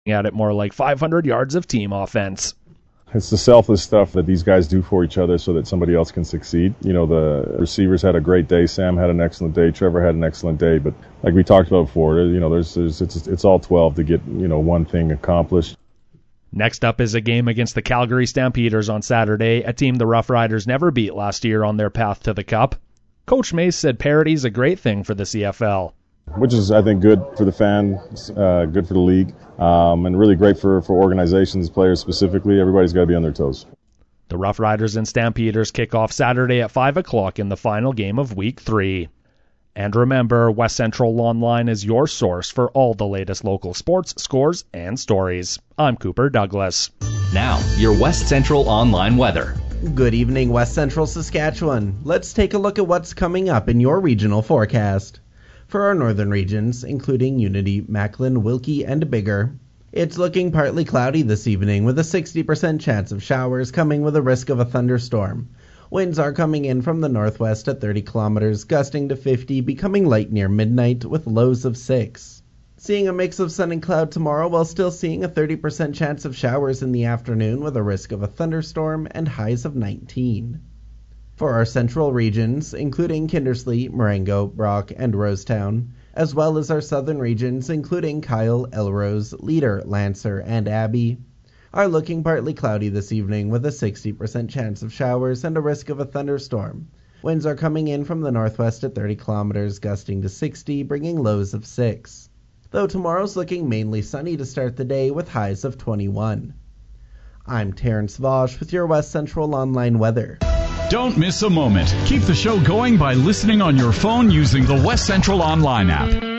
at it more like 500 yards of team offense. It's the selfless stuff that these guys do for each other so that somebody else can succeed. You know, the receivers had a great day. Sam had an excellent day. Trevor had an excellent day. But like we talked about before, you know, it's all 12 to get, you know, one thing accomplished. Next up is a game against the Calgary Stampeders on Saturday, a team the Rough Riders never beat last year on their path to the Cup. Coach Mace said parity's a great thing for the CFL. Which is, I think, good for the fans, good for the league, and really great for organizations, players specifically. Everybody's got to be on their toes. The Rough Riders and Stampeders kick off Saturday at 5 o'clock in the final game of Week 3. And remember, West Central Online is your source for all the latest local sports, scores, and stories. I'm Cooper Douglas. Now, your West Central Online weather. Good evening, West Central Saskatchewan. Let's take a look at what's coming up in your regional forecast. For our northern regions, including Unity, Macklin, Wilkie, and Biggar, it's looking partly cloudy this evening with a 60% chance of showers coming with a risk of a thunderstorm. Winds are coming in from the northwest at 30 kilometers, gusting to 50, becoming light near midnight with lows of 6. Seeing a mix of sun and cloud tomorrow while still seeing a 30% chance of showers in the afternoon with a risk of a thunderstorm and highs of 19. For our central regions, including Kindersley, Marengo, Brock, and Rosetown, as well as our southern regions, including Kyle, Elrose, Leader, Lancer, and Abbey, are looking partly cloudy this evening with a 60% chance of showers and a risk of a thunderstorm. Winds are coming in from the northwest at 30 kilometers, gusting to 60, bringing lows of 6. Though tomorrow's looking mainly sunny to start the day with highs of 21. I'm Terrence Vosch with your West Central Online weather. Don't miss a moment. Keep the show going by listening on your phone using the West Central Online app.